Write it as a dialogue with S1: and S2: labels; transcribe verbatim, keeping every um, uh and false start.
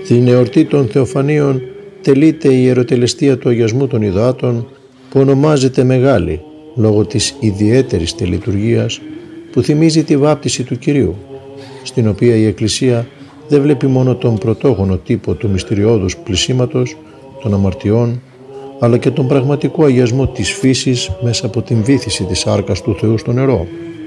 S1: Στην εορτή των Θεοφανίων τελείται η ιεροτελεστία του αγιασμού των υδάτων, που ονομάζεται Μεγάλη λόγω της ιδιαίτερης τελετουργίας που θυμίζει τη βάπτιση του Κυρίου, στην οποία η Εκκλησία δεν βλέπει μόνο τον πρωτόγονο τύπο του μυστηριώδους πλησίματος των αμαρτιών, αλλά και τον πραγματικό αγιασμό της φύσης μέσα από την βύθιση της σάρκας του Θεού στο νερό.